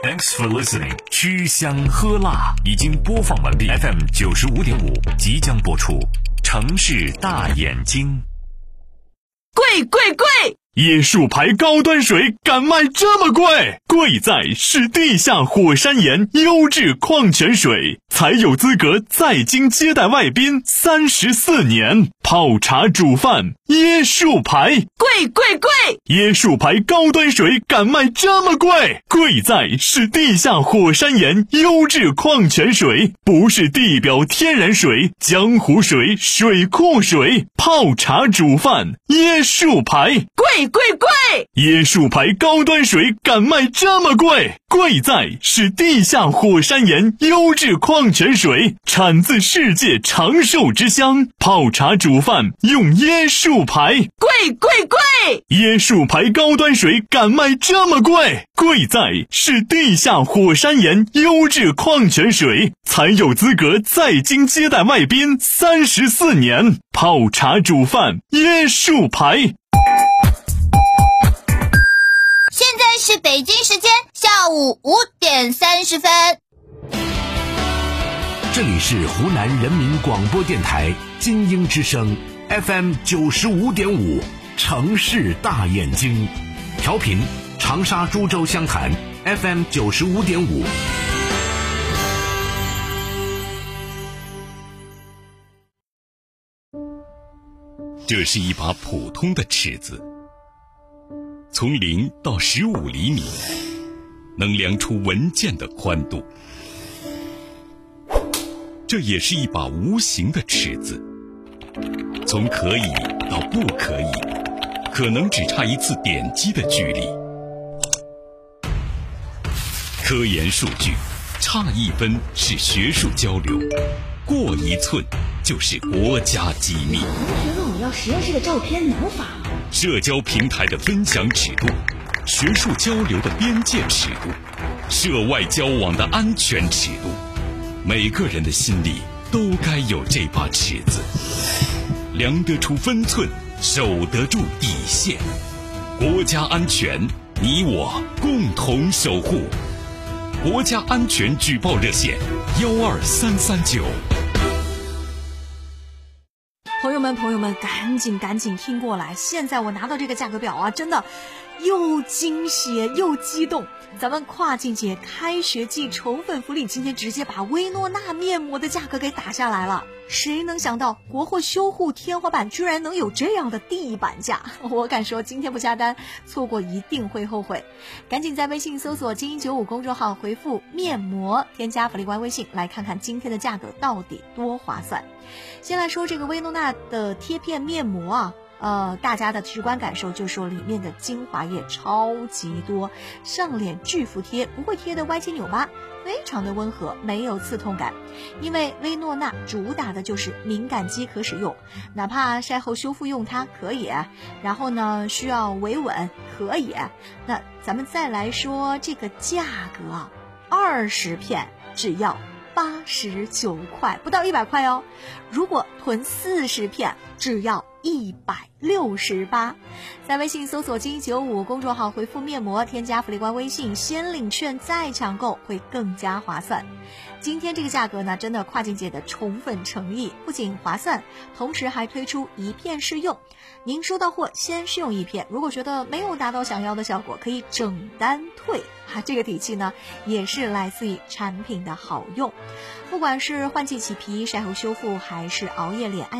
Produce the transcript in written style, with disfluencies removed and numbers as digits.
Thanks for listening。吃香喝辣已经播放完毕 ，FM 95.5即将播出。城市大眼睛， 贵贵贵！ 椰树牌高端水敢卖这么贵？贵在是地下火山岩优质矿泉水，才有资格在京接待外宾34年。泡茶煮饭，椰树牌， 贵贵贵！ 椰树牌高端水敢卖这么贵？贵在是地下火山岩优质矿泉水，不是地表天然水、江湖水、水库水。泡茶煮饭，椰树牌， 贵贵贵！ 椰树牌高端水敢卖这么贵？贵在是地下火山岩优质矿泉水，产自世界长寿之乡。泡茶煮饭用椰树牌， 贵贵贵！ 椰树牌高端水敢卖这么贵？贵在是地下火山岩优质矿泉水，才有资格在京接待外宾34年。泡茶煮饭，椰树牌。 现在是北京时间下午5点30分。 这里是湖南人民广播电台金鹰之声 FM 95.5城市大眼睛，调频长沙株洲湘潭 FM 95.5。 这是一把普通的尺子，从0到15厘米，能量出文件的宽度。这也是一把无形的尺子，从可以到不可以，可能只差一次点击的距离。科研数据，差1分是学术交流，过1寸就是国家机密。 觉得我要实验室的照片能发吗？ 社交平台的分享尺度，学术交流的边界尺度，涉外交往的安全尺度，每个人的心里都该有这把尺子，量得出分寸，守得住底线。国家安全，你我共同守护。国家安全举报热线12339。 朋友们，赶紧听过来！现在我拿到这个价格表啊，真的又惊喜又激动。咱们跨境节开学季宠粉福利，今天直接把薇诺娜面膜的价格给打下来了。谁能想到国货修护天花板居然能有这样的地板价？我敢说今天不下单，错过一定会后悔。赶紧在微信搜索金鹰95公众号，回复面膜，添加福利官微信，来看看今天的价格到底多划算。先来说这个薇诺娜的贴片面膜啊，大家的直观感受就是说里面的精华液超级多，上脸巨服贴，不会贴的歪七扭八，非常的温和，没有刺痛感。因为薇诺娜主打的就是敏感肌可使用，哪怕晒后修复用它可以，然后呢需要维稳可以。那咱们再来说这个价格，20片只要89块，不到100块哦。如果囤40片，只要168。在微信搜索金95公众号，回复面膜，添加福利官微信，先领券再抢购，会更加划算。今天这个价格呢，真的跨境节的宠粉诚意，不仅划算，同时还推出1片试用。您收到货先试用1片，如果觉得没有达到想要的效果，可以整单退。这个底气呢，也是来自于产品的好用。不管是换季起皮、晒后修复，还是熬夜脸